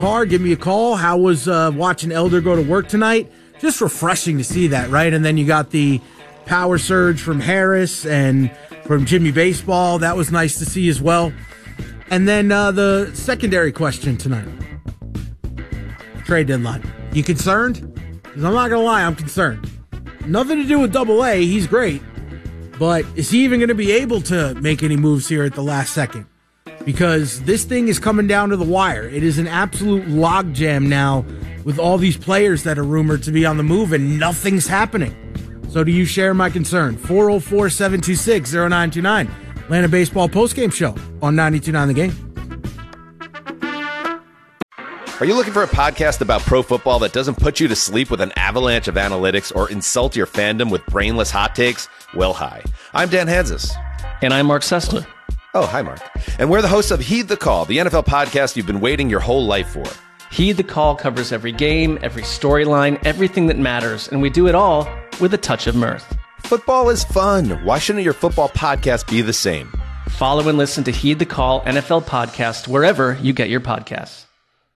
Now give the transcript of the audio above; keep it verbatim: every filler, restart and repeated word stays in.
car, give me a call. How was uh, watching Elder go to work tonight? Just refreshing to see that, right? And then you got the power surge from Harris and from Jimmy Baseball. That was nice to see as well. And then uh, the secondary question tonight. Trade deadline. You concerned? Because I'm not going to lie, I'm concerned. Nothing to do with Double A. He's great. But is he even going to be able to make any moves here at the last second? Because this thing is coming down to the wire. It is an absolute logjam now with all these players that are rumored to be on the move and nothing's happening. So do you share my concern? four oh four, seven two six, oh nine two nine. Atlanta Baseball Postgame Show on ninety-two point nine The Game. Are you looking for a podcast about pro football that doesn't put you to sleep with an avalanche of analytics or insult your fandom with brainless hot takes? Well, hi. I'm Dan Hanzus. And I'm Mark Sessler. Oh, hi, Mark. And we're the hosts of Heed the Call, the N F L podcast you've been waiting your whole life for. Heed the Call covers every game, every storyline, everything that matters, and we do it all with a touch of mirth. Football is fun. Why shouldn't your football podcast be the same? Follow and listen to Heed the Call N F L podcast wherever you get your podcasts.